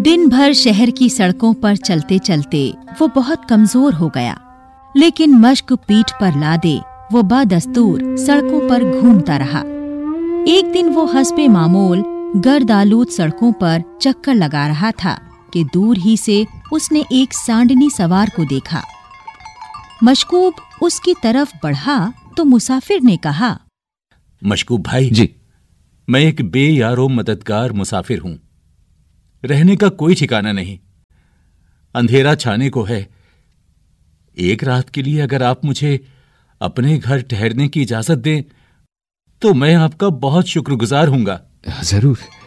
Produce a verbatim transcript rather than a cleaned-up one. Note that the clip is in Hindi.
दिन भर शहर की सड़कों पर चलते चलते वो बहुत कमजोर हो गया, लेकिन मश्क पीठ पर लादे वो बदस्तूर सड़कों पर घूमता रहा। एक दिन वो हस्बे मामूल गर्द-आलूद सड़कों पर चक्कर लगा रहा था कि दूर ही से उसने एक सांडनी सवार को देखा। मशकूब उसकी तरफ बढ़ा तो मुसाफिर ने कहा, मशकूब भाई जी। मैं एक बेयारो मददगार मुसाफिर हूं। रहने का कोई ठिकाना नहीं, अंधेरा छाने को है। एक रात के लिए अगर आप मुझे अपने घर ठहरने की इजाजत दें तो मैं आपका बहुत शुक्रगुजार हूंगा। जरूर